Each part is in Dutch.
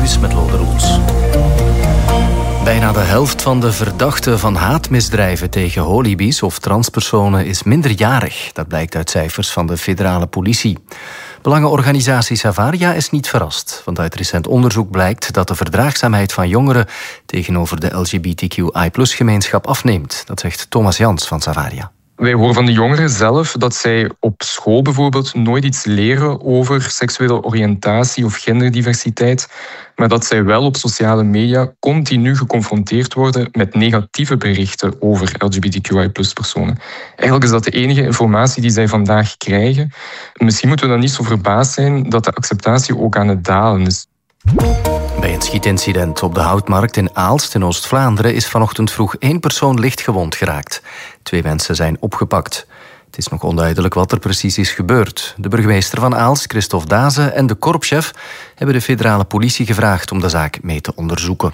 Nieuws met Lode Roels. Bijna de helft van de verdachten van haatmisdrijven tegen holibi's of transpersonen is minderjarig. Dat blijkt uit cijfers van de federale politie. Belangenorganisatie Savaria is niet verrast, want uit recent onderzoek blijkt dat de verdraagzaamheid van jongeren tegenover de LGBTQI+-gemeenschap afneemt. Dat zegt Thomas Jans van Savaria. Wij horen van de jongeren zelf dat zij op school bijvoorbeeld nooit iets leren over seksuele oriëntatie of genderdiversiteit, maar dat zij wel op sociale media continu geconfronteerd worden met negatieve berichten over LGBTQI+-personen. Eigenlijk is dat de enige informatie die zij vandaag krijgen. Misschien moeten we dan niet zo verbaasd zijn dat de acceptatie ook aan het dalen is. Bij een schietincident op de Houtmarkt in Aalst in Oost-Vlaanderen is vanochtend vroeg 1 persoon licht gewond geraakt. 2 mensen zijn opgepakt. Het is nog onduidelijk wat er precies is gebeurd. De burgemeester van Aalst, Christophe Daze, en de korpschef hebben de federale politie gevraagd om de zaak mee te onderzoeken.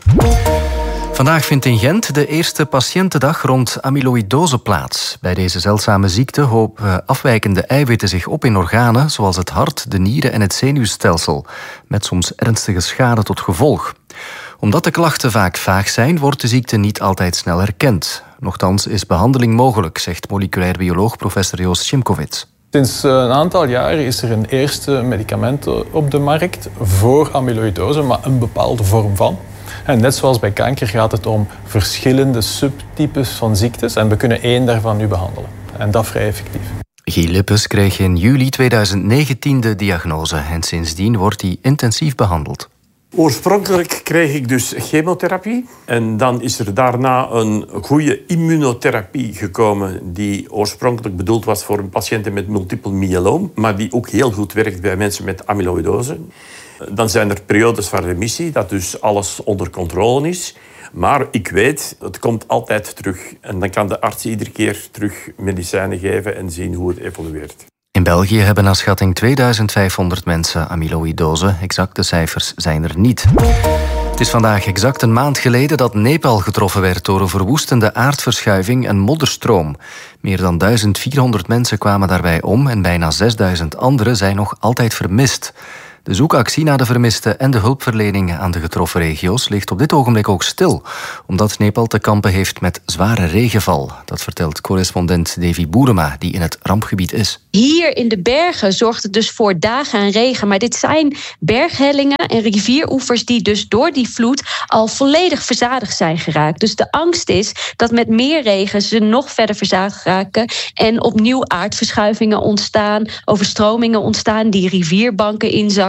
Vandaag vindt in Gent de eerste patiëntendag rond amyloïdose plaats. Bij deze zeldzame ziekte hopen afwijkende eiwitten zich op in organen zoals het hart, de nieren en het zenuwstelsel, met soms ernstige schade tot gevolg. Omdat de klachten vaak vaag zijn, wordt de ziekte niet altijd snel herkend. Nochtans is behandeling mogelijk, zegt moleculair bioloog professor Joost Šimkovits. Sinds een aantal jaar is er een eerste medicament op de markt voor amyloïdose, maar een bepaalde vorm van. En net zoals bij kanker gaat het om verschillende subtypes van ziektes en we kunnen 1 daarvan nu behandelen. En dat vrij effectief. Guy Lippes kreeg in juli 2019 de diagnose en sindsdien wordt hij intensief behandeld. Oorspronkelijk kreeg ik dus chemotherapie en dan is er daarna een goede immunotherapie gekomen die oorspronkelijk bedoeld was voor patiënten met multiple myeloom, maar die ook heel goed werkt bij mensen met amyloïdose. Dan zijn er periodes van remissie, dat dus alles onder controle is. Maar ik weet, het komt altijd terug. En dan kan de arts iedere keer terug medicijnen geven en zien hoe het evolueert. In België hebben naar schatting 2500 mensen amyloïdose. Exacte cijfers zijn er niet. Het is vandaag exact een maand geleden dat Nepal getroffen werd door een verwoestende aardverschuiving en modderstroom. Meer dan 1400 mensen kwamen daarbij om en bijna 6000 anderen zijn nog altijd vermist. De zoekactie naar de vermisten en de hulpverlening aan de getroffen regio's ligt op dit ogenblik ook stil, omdat Nepal te kampen heeft met zware regenval. Dat vertelt correspondent Davy Boerema, die in het rampgebied is. Hier in de bergen zorgt het dus voor dagen aan regen, maar dit zijn berghellingen en rivieroevers die dus door die vloed al volledig verzadigd zijn geraakt. Dus de angst is dat met meer regen ze nog verder verzadigd raken en opnieuw aardverschuivingen ontstaan, overstromingen ontstaan, die rivierbanken inzakken.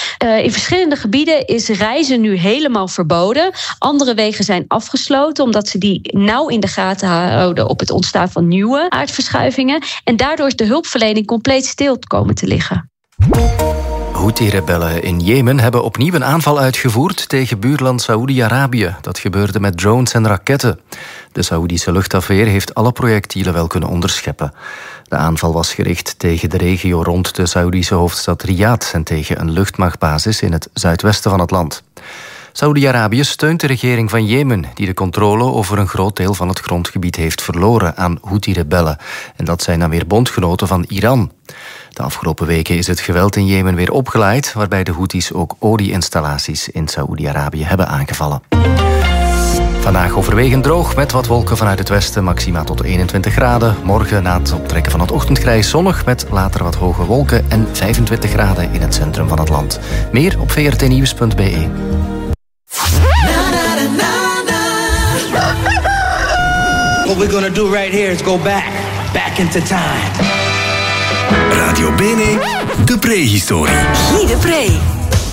In verschillende gebieden is reizen nu helemaal verboden. Andere wegen zijn afgesloten omdat ze die nauw in de gaten houden op het ontstaan van nieuwe aardverschuivingen. En daardoor is de hulpverlening compleet stil komen te liggen. Houthi-rebellen in Jemen hebben opnieuw een aanval uitgevoerd tegen buurland Saoedi-Arabië. Dat gebeurde met drones en raketten. De Saoedische luchtafweer heeft alle projectielen wel kunnen onderscheppen. De aanval was gericht tegen de regio rond de Saoedische hoofdstad Riyadh en tegen een luchtmachtbasis in het zuidwesten van het land. Saoedi-Arabië steunt de regering van Jemen, die de controle over een groot deel van het grondgebied heeft verloren aan Houthi-rebellen. En dat zijn dan weer bondgenoten van Iran. De afgelopen weken is het geweld in Jemen weer opgeleid, waarbij de Houthis ook olieinstallaties in Saoedi-Arabië hebben aangevallen. Vandaag overwegend droog met wat wolken vanuit het westen, maxima tot 21 graden. Morgen na het optrekken van het ochtendgrijs zonnig met later wat hoge wolken en 25 graden in het centrum van het land. Meer op vrtnieuws.be. What we're gonna do right here is go back into time. Radio Bene, de prehistorie. Guy de Pre.